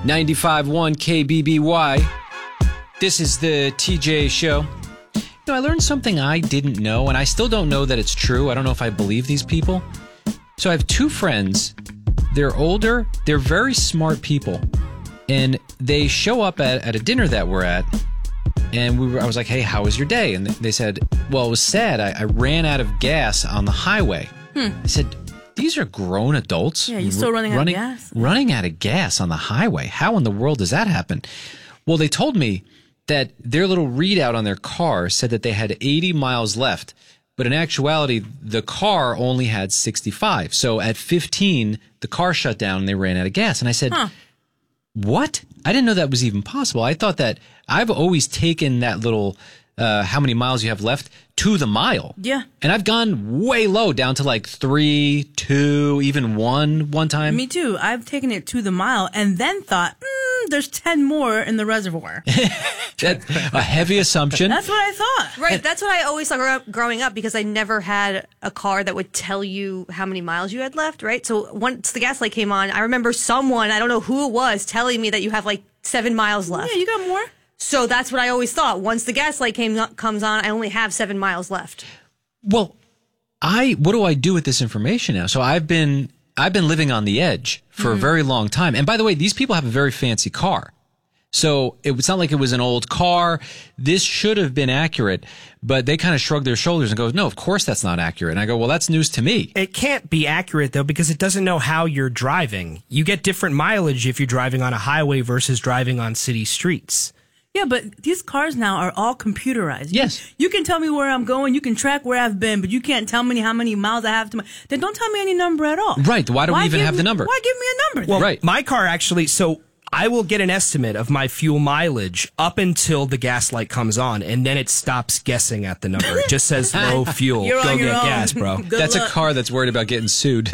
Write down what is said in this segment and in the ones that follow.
95.1 KBBY. This is the TJ Show. You know, I learned something I didn't know, and I still don't know that it's true. I don't know if I believe these people. So I have two friends. They're older. They're very smart people. And they show up at a dinner that we're at. And I was like, hey, how was your day? And they said, well, it was sad. I ran out of gas on the highway. I said, these are grown adults. Yeah, you're still running out of gas? Running out of gas on the highway. How in the world does that happen? Well, they told me that their little readout on their car said that they had 80 miles left. But in actuality, the car only had 65. So at 15, the car shut down and they ran out of gas. And I said, what? I didn't know that was even possible. I thought that I've always taken that little how many miles you have left to the mile. Yeah. And I've gone way low, down to like 3, 2, even one time. Me too. I've taken it to the mile and then thought, there's 10 more in the reservoir. That's a heavy assumption. That's what I thought. Right. That's what I always thought growing up, because I never had a car that would tell you how many miles you had left, right? So once the gas light came on, I remember someone, I don't know who it was, telling me that you have like 7 miles left. Yeah, you got more. So that's what I always thought. Once the gas light comes on, I only have 7 miles left. Well, what do I do with this information now? So I've been living on the edge for a very long time. And by the way, these people have a very fancy car. So it's not like it was an old car. This should have been accurate, but they kind of shrug their shoulders and go, no, of course that's not accurate. And I go, well, that's news to me. It can't be accurate, though, because it doesn't know how you're driving. You get different mileage if you're driving on a highway versus driving on city streets. Yeah, but these cars now are all computerized. Yes. You can tell me where I'm going. You can track where I've been, but you can't tell me how many miles I have to. Then don't tell me any number at all. Right. Why do we even have the number? Why give me a number? Well, right. My car actually, so I will get an estimate of my fuel mileage up until the gas light comes on, and then it stops guessing at the number. It just says low fuel. You're Go on your get own. gas, bro. Good That's luck. a car that's worried about getting sued.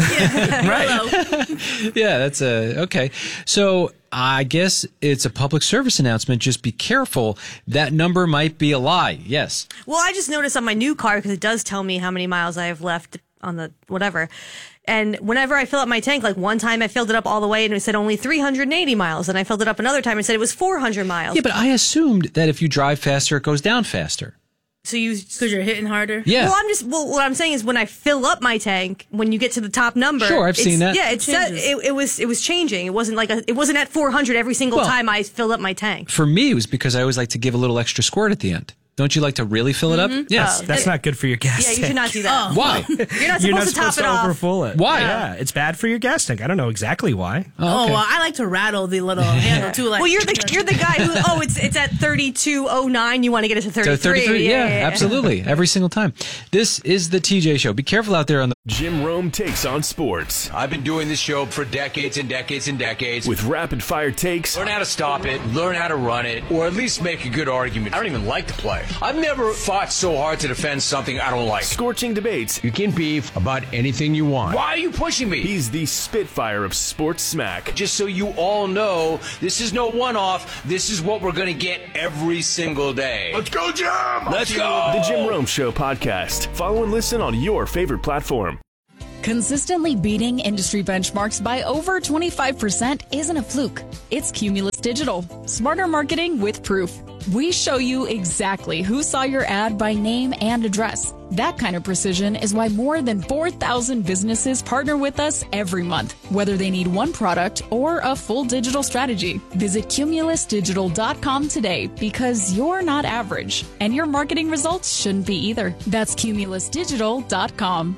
Right. Yeah, that's okay. So I guess it's a public service announcement. Just be careful. That number might be a lie. Yes. Well, I just noticed on my new car, because it does tell me how many miles I have left on the whatever. And whenever I fill up my tank, like one time I filled it up all the way and it said only 380 miles. And I filled it up another time and said it was 400 miles. Yeah, but I assumed that if you drive faster, it goes down faster. So you... Because you're hitting harder? Yeah. Well, what I'm saying is when I fill up my tank, when you get to the top number... Sure, I've seen that. Yeah, it was changing. It wasn't it wasn't at 400 every single time I filled up my tank. For me, it was because I always like to give a little extra squirt at the end. Don't you like to really fill it up? Yes. That's not good for your gas Yeah, tank. you should not do that. Why? You're not supposed to top it off. overfull it. Why? Yeah, it's bad for your gas tank. I don't know exactly why. Oh, okay. well, I like to rattle the little handle, too. Like, Well, you're the guy who, it's at 3209, you want to get it to 33. So 33, yeah, absolutely. Every single time. This is the TJ Show. Be careful out there on the... Jim Rome takes on sports I've been doing this show for decades and decades and decades. with rapid-fire takes, Learn how to stop it, learn how to run it, or at least make a good argument. I don't even like to play. I've never fought so hard to defend something I don't like. scorching debates. You can beef about anything you want. Why are you pushing me? He's the Spitfire of sports smack. Just so you all know, this is no one-off. This is what we're going to get every single day. Let's go, Jim! Let's go! The Jim Rome Show podcast. Follow and listen on your favorite platform. Consistently beating industry benchmarks by over 25% isn't a fluke. It's Cumulus Digital. Smarter marketing with proof. We show you exactly who saw your ad by name and address. That kind of precision is why more than 4,000 businesses partner with us every month, whether they need one product or a full digital strategy. Visit cumulusdigital.com today, because you're not average, and your marketing results shouldn't be either. That's cumulusdigital.com.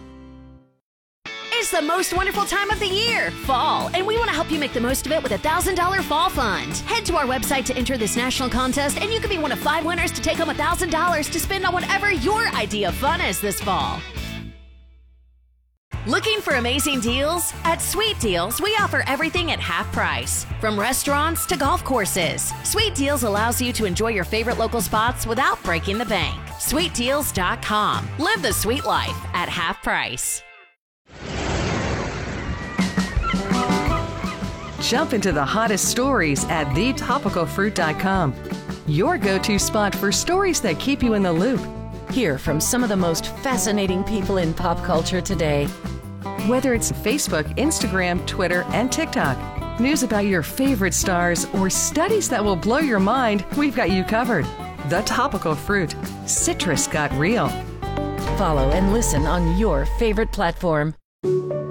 It's the most wonderful time of the year, fall, and we want to help you make the most of it with a $1,000 fall fund. Head to our website to enter this national contest, and you could be one of 5 winners to take home $1,000 to spend on whatever your idea of fun is this fall. Looking for amazing deals? At Sweet Deals, we offer everything at half price, from restaurants to golf courses. Sweet Deals allows you to enjoy your favorite local spots without breaking the bank. SweetDeals.com. Live the sweet life at half price. Jump into the hottest stories at thetopicalfruit.com. Your go-to spot for stories that keep you in the loop. Hear from some of the most fascinating people in pop culture today. Whether it's Facebook, Instagram, Twitter, and TikTok, news about your favorite stars, or studies that will blow your mind, we've got you covered. The Topical Fruit. Citrus got real. Follow and listen on your favorite platform.